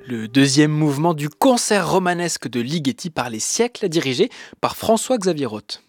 Le deuxième mouvement du concert romanesque de Ligeti par les siècles, dirigé par François-Xavier Roth.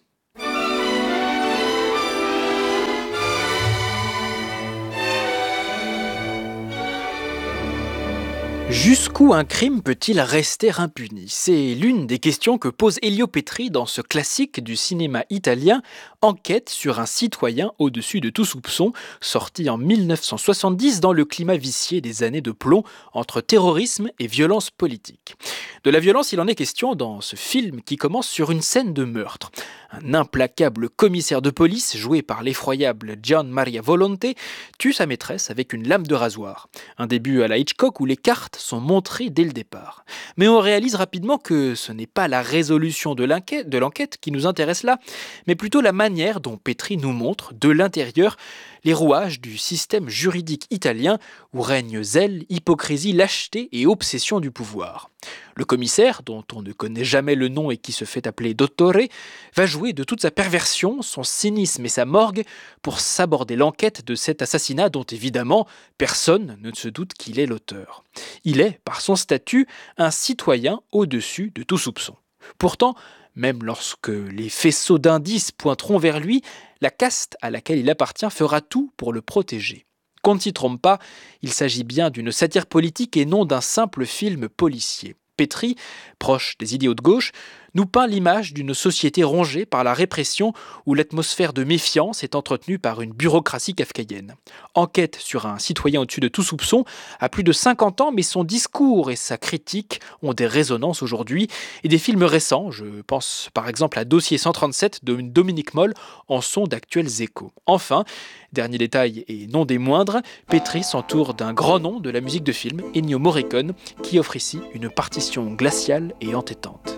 Jusqu'où un crime peut-il rester impuni ? C'est l'une des questions que pose Elio Petri dans ce classique du cinéma italien, Enquête sur un citoyen au-dessus de tout soupçon, sorti en 1970 dans le climat vicié des années de plomb entre terrorisme et violence politique. De la violence, il en est question dans ce film qui commence sur une scène de meurtre. Un implacable commissaire de police, joué par l'effroyable Gian Maria Volonte, tue sa maîtresse avec une lame de rasoir. Un début à la Hitchcock où les cartes sont montrées dès le départ. Mais on réalise rapidement que ce n'est pas la résolution de l'enquête qui nous intéresse là, mais plutôt la manière dont Petri nous montre, de l'intérieur, les rouages du système juridique italien où règnent zèle, hypocrisie, lâcheté et obsession du pouvoir. Le commissaire, dont on ne connaît jamais le nom et qui se fait appeler Dottore, va jouer de toute sa perversion, son cynisme et sa morgue pour s'aborder l'enquête de cet assassinat dont évidemment personne ne se doute qu'il est l'auteur. Il est, par son statut, un citoyen au-dessus de tout soupçon. Pourtant, même lorsque les faisceaux d'indices pointeront vers lui, la caste à laquelle il appartient fera tout pour le protéger. Qu'on ne s'y trompe pas, il s'agit bien d'une satire politique et non d'un simple film policier. Petri, proche des idéaux de gauche, nous peint l'image d'une société rongée par la répression où l'atmosphère de méfiance est entretenue par une bureaucratie kafkaïenne. Enquête sur un citoyen au-dessus de tout soupçon a plus de 50 ans, mais son discours et sa critique ont des résonances aujourd'hui. Et des films récents, je pense par exemple à Dossier 137 de Dominique Moll, en sont d'actuels échos. Enfin, dernier détail et non des moindres, Petri s'entoure d'un grand nom de la musique de film, Ennio Morricone, qui offre ici une partition glaciale et entêtante.